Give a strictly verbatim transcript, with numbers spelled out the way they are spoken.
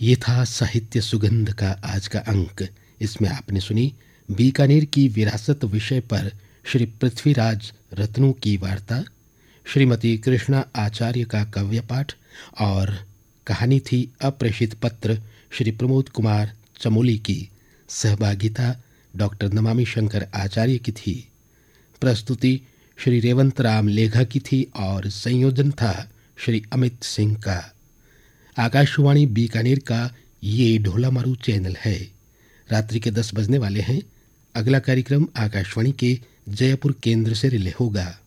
ये था साहित्य सुगंध का आज का अंक। इसमें आपने सुनी बीकानेर की विरासत विषय पर श्री पृथ्वीराज रत्नू की वार्ता, श्रीमती कृष्णा आचार्य का काव्य पाठ और कहानी थी अप्रेषित पत्र श्री प्रमोद कुमार चमोली की। सहभागिता डॉक्टर नमामि शंकर आचार्य की थी। प्रस्तुति श्री रेवंत राम लेघा की थी और संयोजन था श्री अमित सिंह का। आकाशवाणी बीकानेर का ये ढोला मारू चैनल है। रात्रि के दस बजने वाले हैं। अगला कार्यक्रम आकाशवाणी के जयपुर केंद्र से रिले होगा।